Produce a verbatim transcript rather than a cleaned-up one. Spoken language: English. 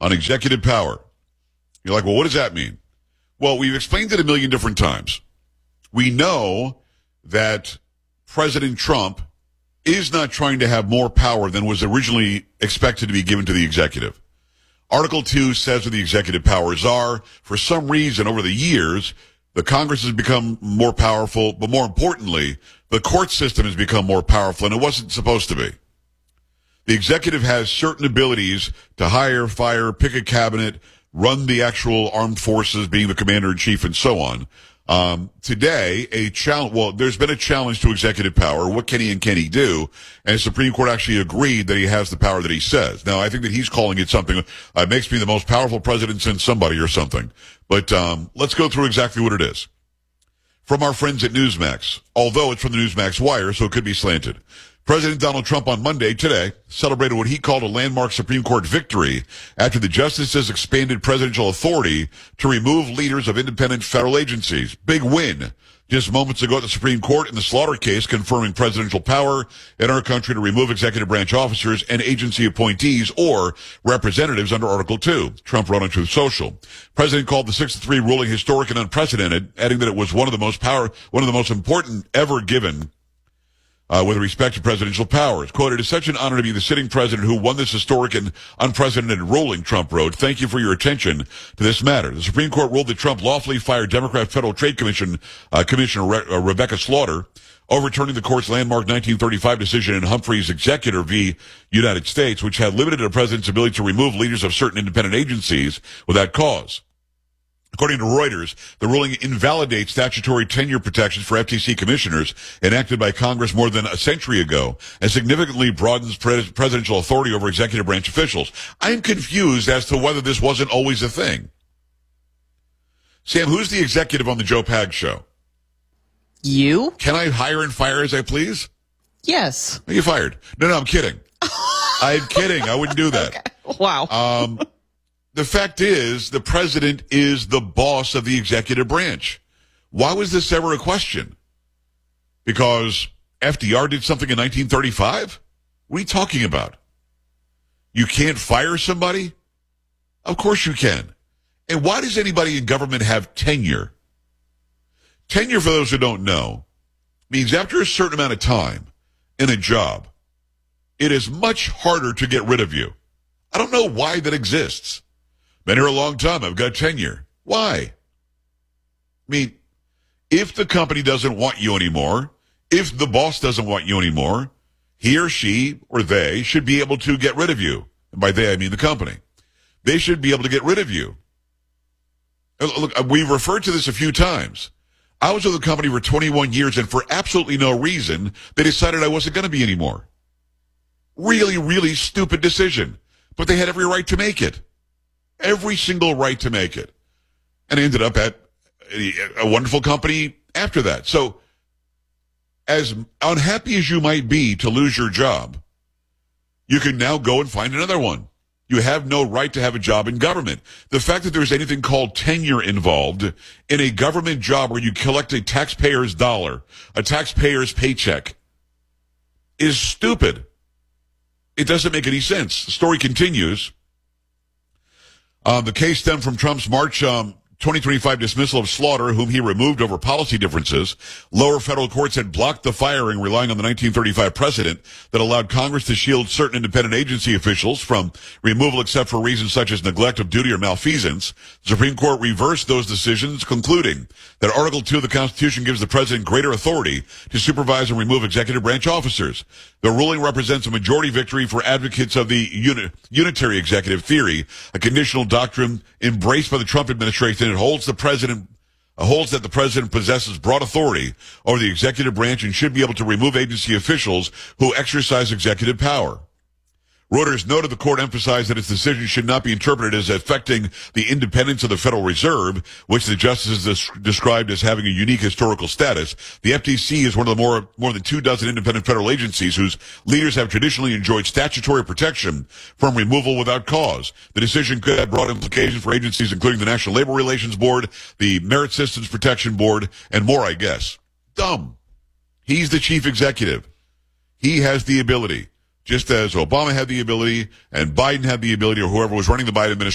on executive power. You're like, well, what does that mean? Well, we've explained it a million different times. We know that President Trump is not trying to have more power than was originally expected to be given to the executive. Article two says what the executive powers are. For some reason, over the years, the Congress has become more powerful, but more importantly, the court system has become more powerful, and it wasn't supposed to be. The executive has certain abilities to hire, fire, pick a cabinet, run the actual armed forces, being the commander-in-chief, and so on. Um, today, a challenge, well, there's been a challenge to executive power. What can he and can he do? And the Supreme Court actually agreed that he has the power that he says. Now, I think that he's calling it something, uh, makes me the most powerful president since somebody or something. But, um, let's go through exactly what it is. From our friends at Newsmax, although it's from the Newsmax wire, so it could be slanted. President Donald Trump on Monday, today, celebrated what he called a landmark Supreme Court victory after the justices expanded presidential authority to remove leaders of independent federal agencies. Big win. Just moments ago at the Supreme Court in the Slaughter case, confirming presidential power in our country to remove executive branch officers and agency appointees or representatives under Article two. Trump wrote on Truth Social. President called the six to three ruling historic and unprecedented, adding that it was one of the most power, one of the most important ever given Uh, with respect to presidential powers. Quote, it is such an honor to be the sitting president who won this historic and unprecedented ruling, Trump wrote. Thank you for your attention to this matter. The Supreme Court ruled that Trump lawfully fired Democrat Federal Trade Commission uh, Commissioner Re- uh, Rebecca Slaughter, overturning the court's landmark nineteen thirty-five decision in Humphrey's Executor v. United States, which had limited a president's ability to remove leaders of certain independent agencies without cause. According to Reuters, the ruling invalidates statutory tenure protections for F T C commissioners enacted by Congress more than a century ago and significantly broadens pres- presidential authority over executive branch officials. I'm confused as to whether this wasn't always a thing. Sam, who's the executive on the Joe Pag show? You? Can I hire and fire as I please? Yes. Are you fired? No, no, I'm kidding. I'm kidding. I wouldn't do that. Okay. Wow. Um, The fact is, the president is the boss of the executive branch. Why was this ever a question? Because F D R did something in nineteen thirty-five? What are you talking about? You can't fire somebody? Of course you can. And why does anybody in government have tenure? Tenure, for those who don't know, means after a certain amount of time in a job, it is much harder to get rid of you. I don't know why that exists. Been here a long time. I've got tenure. Why? I mean, if the company doesn't want you anymore, if the boss doesn't want you anymore, he or she or they should be able to get rid of you. And by they, I mean the company. They should be able to get rid of you. Look, we've referred to this a few times. I was with the company for twenty-one years, and for absolutely no reason, they decided I wasn't going to be anymore. Really, really stupid decision. But they had every right to make it. Every single right to make it. And I ended up at a, a wonderful company after that. So, as unhappy as you might be to lose your job, you can now go and find another one. You have no right to have a job in government. The fact that there's anything called tenure involved in a government job where you collect a taxpayer's dollar, a taxpayer's paycheck, is stupid. It doesn't make any sense. The story continues. Um, the case stemmed from Trump's March um, twenty twenty-five dismissal of Slaughter, whom he removed over policy differences. Lower federal courts had blocked the firing, relying on the nineteen thirty-five precedent that allowed Congress to shield certain independent agency officials from removal except for reasons such as neglect of duty or malfeasance. The Supreme Court reversed those decisions, concluding that Article two of the Constitution gives the president greater authority to supervise and remove executive branch officers. The ruling represents a majority victory for advocates of the uni- unitary executive theory, a conditional doctrine embraced by the Trump administration. It holds the president uh, holds that the president possesses broad authority over the executive branch and should be able to remove agency officials who exercise executive power. Reuters noted the court emphasized that its decision should not be interpreted as affecting the independence of the Federal Reserve, which the justices des- described as having a unique historical status. The F T C is one of the more, more than two dozen independent federal agencies whose leaders have traditionally enjoyed statutory protection from removal without cause. The decision could have broad implications for agencies including the National Labor Relations Board, the Merit Systems Protection Board, and more, I guess. Dumb. He's the chief executive. He has the ability. Just as Obama had the ability and Biden had the ability, or whoever was running the Biden administration